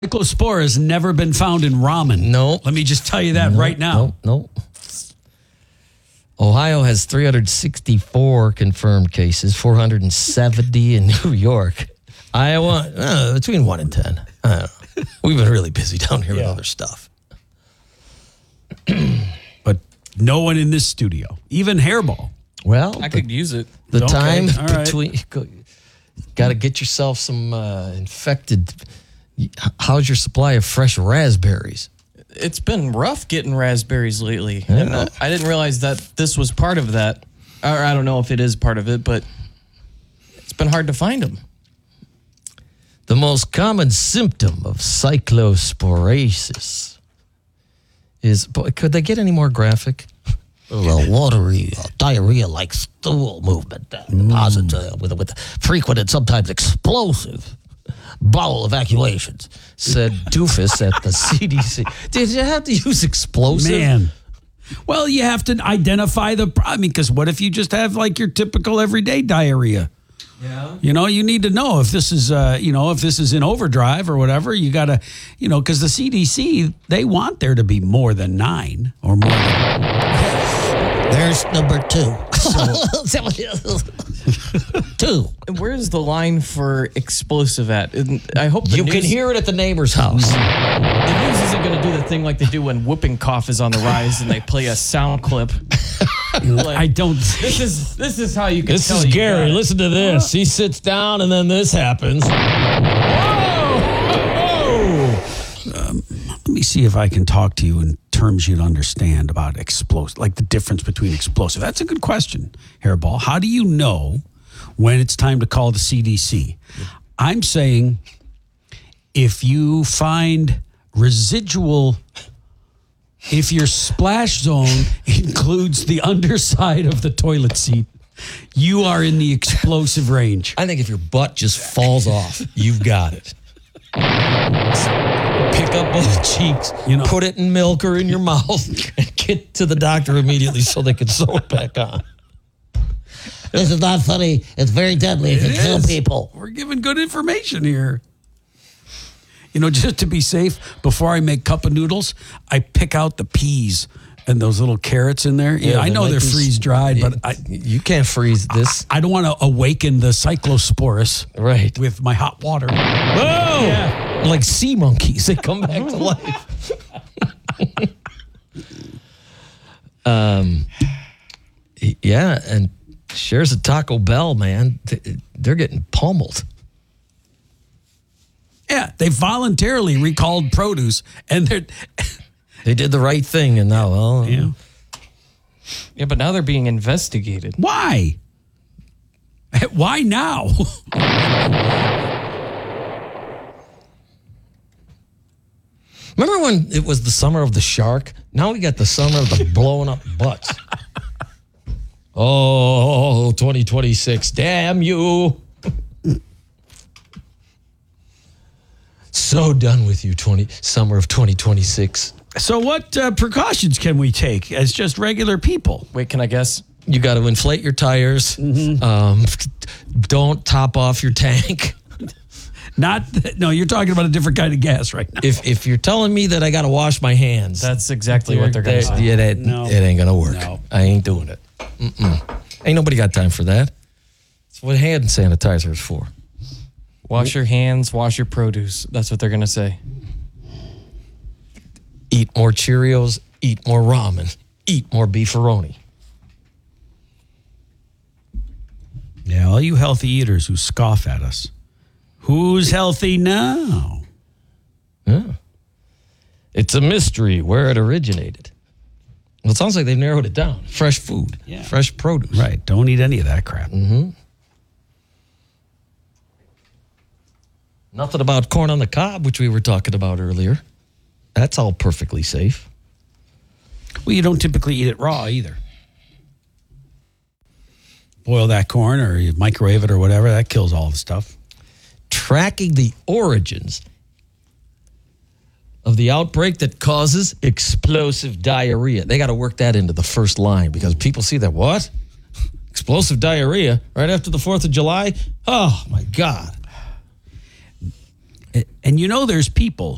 Cyclospora has never been found in ramen. No. Let me just tell you that right now. No. Ohio has 364 confirmed cases, 470 in New York. Iowa, between 1 and 10. I don't know. We've been really busy down here with other stuff. But no one in this studio, even Hairball. Well, I could use it. The Okay, time all right. between, got to get yourself some infected. How's your supply of fresh raspberries? It's been rough getting raspberries lately. And, I didn't realize that this was part of that. Or I don't know if it is part of it, but it's been hard to find them. The most common symptom of cyclosporasis is, could they get any more graphic? Watery diarrhea-like stool movement deposit with frequent and sometimes explosive bowel evacuations, said Doofus at the CDC. Did you have to use explosive? Man. Well, you have to identify the problem because what if you just have like your typical everyday diarrhea? Yeah. You know, you need to know if this is, if this is in overdrive or whatever. You got to, because the CDC, they want there to be more than 9 or more than. There's number 2. 2. And where's the line for explosive at? And I hope the You news, can hear it at the neighbor's house. the news isn't going to do the thing like they do when whooping cough is on the rise and they play a sound clip. I don't. This is how you can This tell is you Gary. got it. Listen to this. He sits down and then this happens. Let me see if I can talk to you in terms you'd understand about explosive, like the difference between explosive. That's a good question, Hairball. How do you know when it's time to call the CDC? I'm saying if you find residual, if your splash zone includes the underside of the toilet seat, you are in the explosive range. I think if your butt just falls off, you've got it. Pick up both cheeks, put it in milk or in your mouth, and get to the doctor immediately so they can sew it back on. This is not funny. It's very deadly. It can kill people. We're giving good information here. Just to be safe, before I make cup of noodles, I pick out the peas and those little carrots in there. I know they're freeze-dried, but you can't freeze this. I don't want to awaken the cyclosporus with my hot water. Whoa! Yeah. Like sea monkeys. They come back to life. Yeah, and shares of Taco Bell, man, they're getting pummeled. Yeah, they voluntarily recalled produce, and they did the right thing, and now, Yeah, but now they're being investigated. Why? Why now? Remember when it was the summer of the shark? Now we got the summer of the blowing up butts. Oh, 2026, damn you. So done with you, summer of 2026. So what precautions can we take as just regular people? Wait, can I guess? You got to inflate your tires. Don't top off your tank. No, you're talking about a different kind of gas right now. If you're telling me that I got to wash my hands. That's exactly what they're going to say. Yeah, it ain't going to work. No. I ain't doing it. Ain't nobody got time for that. That's what hand sanitizer is for. Wash your hands, wash your produce. That's what they're going to say. Eat more Cheerios, eat more ramen, eat more beefaroni. Yeah, all you healthy eaters who scoff at us. Who's healthy now? Yeah. It's a mystery where it originated. Well, it sounds like they've narrowed it down. Fresh food, fresh produce. Right, don't eat any of that crap. Nothing about corn on the cob, which we were talking about earlier. That's all perfectly safe. Well, you don't typically eat it raw either. Boil that corn or you microwave it or whatever. That kills all the stuff. Tracking the origins of the outbreak that causes explosive diarrhea. They got to work that into the first line because people see that, what? Explosive diarrhea right after the 4th of July? Oh, my God. And there's people